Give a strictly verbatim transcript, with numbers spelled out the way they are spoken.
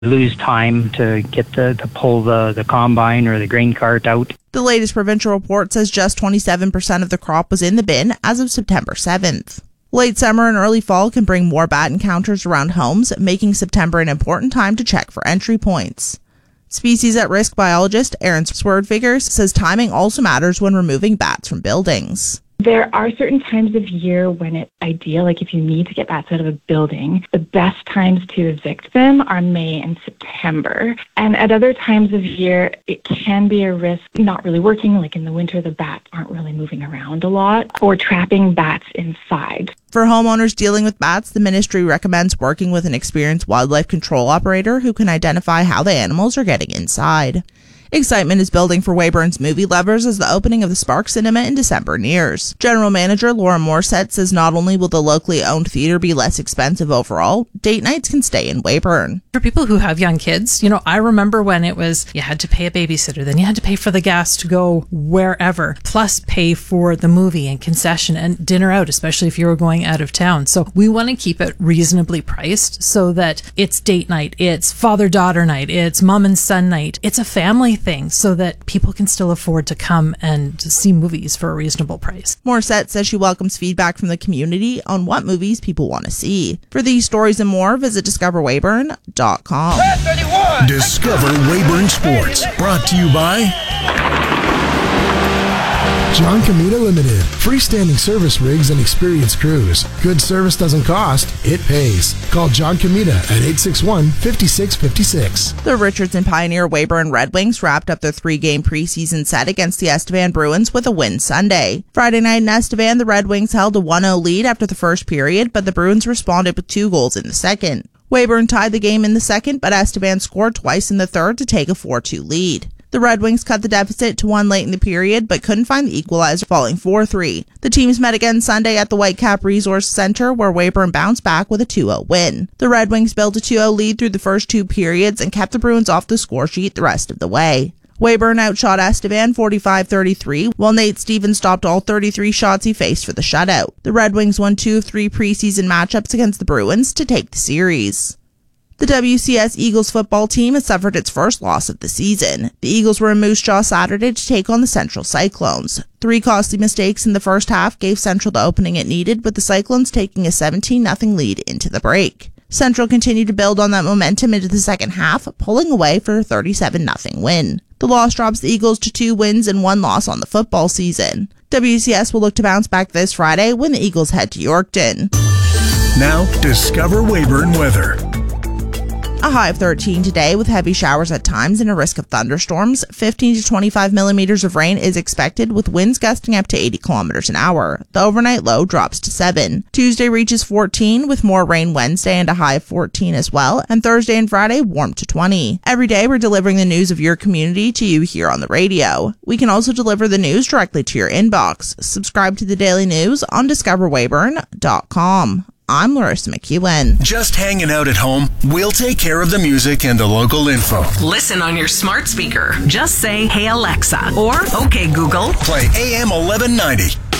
lose time to get the to pull the, the combine or the grain cart out. The latest provincial report says just twenty-seven percent of the crop was in the bin as of September seventh. Late summer and early fall can bring more bat encounters around homes, making September an important time to check for entry points. Species at risk biologist Erin Swerdfigers says timing also matters when removing bats from buildings. There are certain times of year when it's ideal, like if you need to get bats out of a building, the best times to evict them are May and September. And at other times of year, it can be a risk not really working, like in the winter, the bats aren't really moving around a lot, or trapping bats inside. For homeowners dealing with bats, the ministry recommends working with an experienced wildlife control operator who can identify how the animals are getting inside. Excitement is building for Weyburn's movie lovers as the opening of the Spark Cinema in December nears. General Manager Laura Morissette says not only will the locally owned theater be less expensive overall, date nights can stay in Weyburn. For people who have young kids, you know, I remember when it was you had to pay a babysitter, then you had to pay for the gas to go wherever, plus pay for the movie and concession and dinner out, especially if you were going out of town. So we want to keep it reasonably priced so that it's date night, it's father-daughter night, it's mom and son night, it's a family thing so that people can still afford to come and see movies for a reasonable price. Morissette says she welcomes feedback from the community on what movies people want to see. For these stories and more, visit discover weyburn dot com. Discover Weyburn Sports, brought to you by John Comita Limited. Freestanding service rigs and experienced crews. Good service doesn't cost, it pays. Call John Comita at eight six one, five six five six. The Richardson Pioneer Weyburn Red Wings wrapped up their three-game preseason set against the Estevan Bruins with a win Sunday. Friday night in Estevan, the Red Wings held a one oh lead after the first period, but the Bruins responded with two goals in the second. Weyburn tied the game in the second, but Estevan scored twice in the third to take a four two lead. The Red Wings cut the deficit to one late in the period, but couldn't find the equalizer, falling four three. The teams met again Sunday at the Whitecap Resource Center, where Weyburn bounced back with a two oh win. The Red Wings built a two oh lead through the first two periods and kept the Bruins off the score sheet the rest of the way. Weyburn outshot Estevan forty-five thirty-three, while Nate Stevens stopped all thirty-three shots he faced for the shutout. The Red Wings won two of three preseason matchups against the Bruins to take the series. The W C S Eagles football team has suffered its first loss of the season. The Eagles were in Moose Jaw Saturday to take on the Central Cyclones. Three costly mistakes in the first half gave Central the opening it needed, with the Cyclones taking a seventeen nothing lead into the break. Central continued to build on that momentum into the second half, pulling away for a thirty-seven nothing win. The loss drops the Eagles to two wins and one loss on the football season. W C S will look to bounce back this Friday when the Eagles head to Yorkton. Now, discover Weyburn weather. A high of thirteen today with heavy showers at times and a risk of thunderstorms. fifteen to twenty-five millimeters of rain is expected with winds gusting up to eighty kilometers an hour. The overnight low drops to seven. Tuesday reaches fourteen with more rain Wednesday and a high of fourteen as well. And Thursday and Friday warm to twenty. Every day we're delivering the news of your community to you here on the radio. We can also deliver the news directly to your inbox. Subscribe to the daily news on discover weyburn dot com. I'm Larissa McEwen. Just hanging out at home? We'll take care of the music and the local info. Listen on your smart speaker. Just say, "Hey Alexa," or "Okay Google." Play A M eleven ninety.